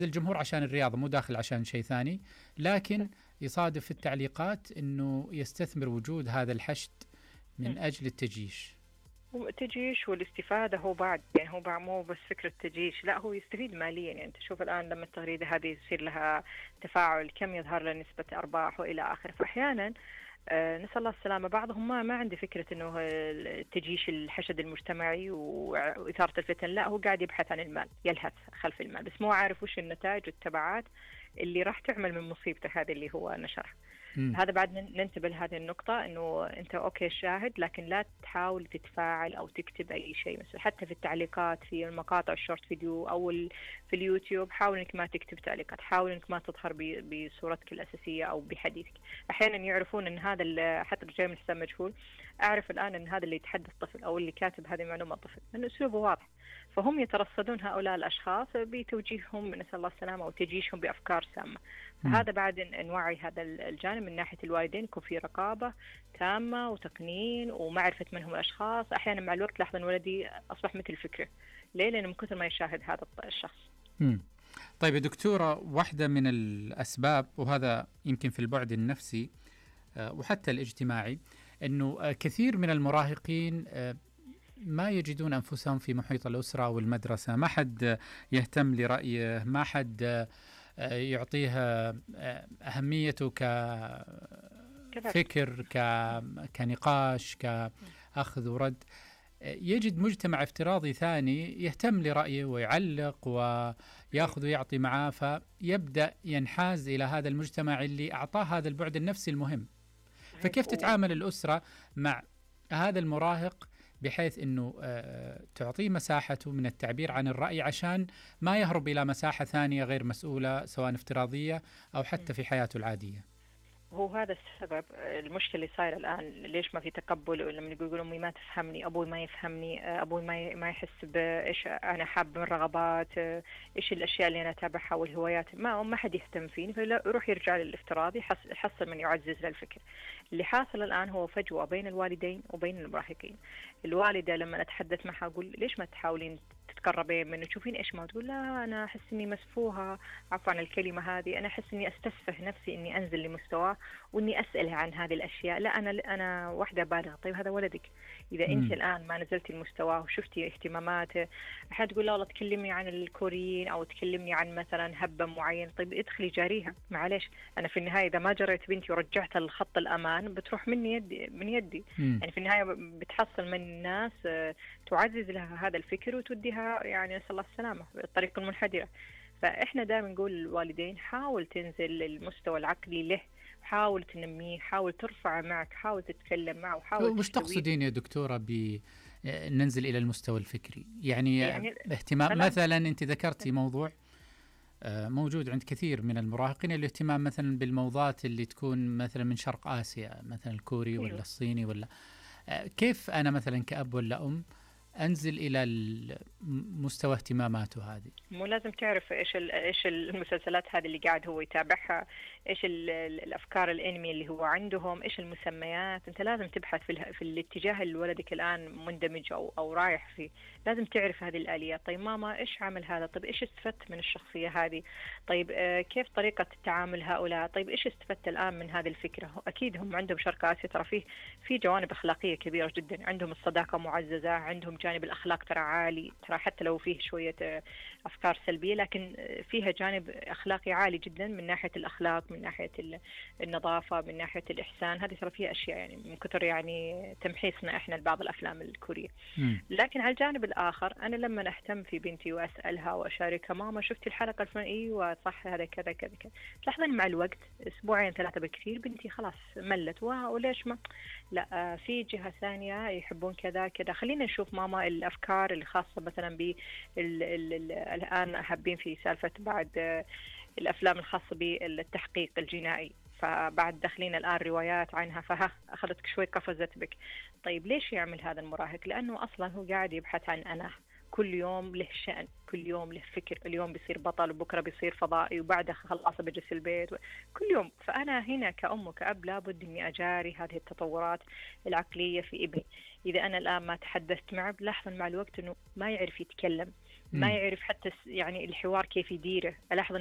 الجمهور عشان الرياضة، مو داخل عشان شيء ثاني، لكن يصادف في التعليقات أنه يستثمر وجود هذا الحشد من أجل التجيش. التجيش والاستفادة هو بعد، يعني هو بعد مو بس فكرة تجيش، لا هو يستفيد ماليا. يعني أنت شوف الآن لما التغريدة هذه يصير لها تفاعل، كم يظهر له نسبة أرباح وإلى آخره. فأحيانا نسأل الله السلامة، بعضهم ما عنده فكرة أنه التجيش الحشد المجتمعي وإثارة الفتن، لا هو قاعد يبحث عن المال، يلهث خلف المال، بس مو عارف وش النتائج والتبعات اللي راح تعمل من مصيبته هذه اللي هو نشرها. هذا بعد ننتبه لهذه النقطة، إنه أنت أوكي شاهد، لكن لا تحاول تتفاعل أو تكتب أي شيء. مثلا حتى في التعليقات في المقاطع الشورت فيديو أو في اليوتيوب، حاول إنك ما تكتب تعليقات، حاول إنك ما تظهر بصورتك الأساسية أو بحديثك. أحيانا يعرفون إن هذا حتى جاي من حساب مجهول، أعرف الآن إن هذا اللي يتحدث طفل أو اللي كاتب هذه المعلومة طفل، لأن أسلوبه واضح. فهم يترصدون هؤلاء الأشخاص بتوجيههم نسأل الله السلامة أو تجيشهم بأفكار سامة. فهذا بعد نوعي هذا الجانب من ناحية الوالدين، يكون في رقابة تامة وتقنين ومعرفة من هم الأشخاص. أحيانا مع الوقت لاحظ أن ولدي أصبح مثل فكره، ليه؟ لأنه من كثر ما يشاهد هذا الشخص. طيب يا دكتورة، واحدة من الأسباب، وهذا يمكن في البعد النفسي وحتى الاجتماعي، أنه كثير من المراهقين ما يجدون أنفسهم في محيط الأسرة والمدرسة، ما حد يهتم لرأيه، ما حد يعطيها أهميته كفكر، كنقاش، كأخذ ورد. يجد مجتمع افتراضي ثاني يهتم لرأيه ويعلق ويأخذ ويعطي معاه، فيبدأ ينحاز إلى هذا المجتمع اللي أعطاه هذا البعد النفسي المهم. فكيف تتعامل الأسرة مع هذا المراهق بحيث أنه تعطيه مساحته من التعبير عن الرأي عشان ما يهرب إلى مساحة ثانية غير مسؤولة، سواء افتراضية أو حتى في حياته العادية؟ هو هذا السبب المشكلة اللي صايرة الآن. ليش ما في تقبل؟ لما يقولوا أمي ما تفهمني، أبوي ما يفهمني، أبوي ما يحس بإيش أنا حاب من رغبات، إيش الأشياء اللي أنا أتابعها والهوايات، ما حد يهتم فيني، فيروح يرجع للافتراضي، يحصل من يعزز للفكر. اللي حاصل الآن هو فجوة بين الوالدين وبين المراهقين. الوالدة لما أتحدث معها أقول ليش ما تحاولين تقربين منه، تشوفين ايش ما تقول، لا انا احس اني مسفوهه، عفوا عن الكلمه هذه، انا احس اني استسفه نفسي اني انزل لمستواه واني اساله عن هذه الاشياء. لا انا واحده بالغه. طيب هذا ولدك، اذا انت الان ما نزلتي لمستواه وشفتي اهتماماته، احد تقول لا والله تكلمني عن الكوريين او تكلمني عن مثلا هبه معين، طيب ادخلي جاريها، معليش انا في النهايه اذا ما جريت بنتي ورجعتها لخط الامان بتروح من يدي. يعني في النهايه بتحصل من الناس تعزز لها هذا الفكر وتوديها يعني نسأل الله السلامة بالطريقة المنحدرة. فإحنا دائما نقول للوالدين حاول تنزل للمستوى العقلي له، حاول تنميه، حاول ترفعه معك، حاول تتكلم معه، حاول. مش تقصدين يا دكتورة ننزل إلى المستوى الفكري؟ يعني اهتمام مثلا أنت ذكرتي موضوع موجود عند كثير من المراهقين، الاهتمام مثلا بالموضات اللي تكون مثلا من شرق آسيا، مثلا الكوري ولا الصيني ولا كيف أنا مثلا كأب ولا أم أنزل إلى مستوى اهتماماته هذه؟ مو لازم تعرف إيش المسلسلات هذه اللي قاعد هو يتابعها، إيش الأفكار الأنمي اللي هو عندهم، إيش المسميات. أنت لازم تبحث في الاتجاه اللي ولدك الآن مندمج أو رايح فيه، لازم تعرف هذه الآليات. طيب ماما إيش عمل هذا؟ طيب إيش استفدت من الشخصية هذه؟ طيب كيف طريقة تعامل هؤلاء؟ طيب إيش استفدت الآن من هذه الفكرة؟ أكيد هم عندهم شرق آسيا ترى في جوانب أخلاقية كبيرة جدا، عندهم الصداقة معززة، عندهم جانب الأخلاق ترى عالي، ترى حتى لو فيه شوية أفكار سلبية لكن فيها جانب أخلاقي عالي جدا، من ناحية الأخلاق، من ناحية النظافة، من ناحية الإحسان. هذه ترى فيها أشياء يعني من كثر يعني تمحيصنا إحنا لبعض الأفلام الكورية. لكن على الجانب الآخر أنا لما أهتم في بنتي وأسألها وأشاركها، ماما شفتي الحلقة الفلانية؟ أيوة صح هذا كذا كذا كذا. تلاحظين مع الوقت أسبوعين 3 بالكثير بنتي خلاص ملت، وليش ما لا في جهة ثانية يحبون كذا كذا، خلينا نشوف ماما الأفكار اللي خاصة مثلا الآن حابين في سالفة بعد الأفلام الخاصة بالتحقيق الجنائي، فبعد داخلين الآن روايات عنها، أخذتك شوي قفزت بك. طيب ليش يعمل هذا المراهق؟ لأنه أصلا هو قاعد يبحث عن أنا، كل يوم له شأن، كل يوم له فكر، اليوم بيصير بطل وبكرة بيصير فضائي وبعدها خلاص بجلس البيت كل يوم. فأنا هنا كأم وكأب لابد أني أجاري هذه التطورات العقلية في ابني. إذا أنا الآن ما تحدثت معه بلاحظ مع الوقت أنه ما يعرف يتكلم، ما يعرف حتى يعني الحوار كيف يديره. ألاحظ